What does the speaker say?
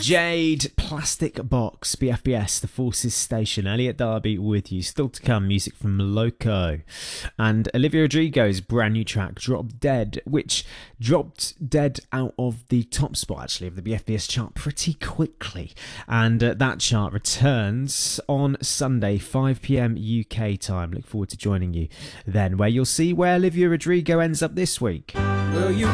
Jade, Plastic Box, BFBS, The Forces Station, Elliot Darby with you. Still to come, music from Loco. And Olivia Rodrigo's brand new track, Drop Dead, which dropped dead out of the top spot, actually, of the BFBS chart pretty quickly. And that chart returns on Sunday, 5 p.m. UK time. Look forward to joining you then, where you'll see where Olivia Rodrigo ends up this week. Will you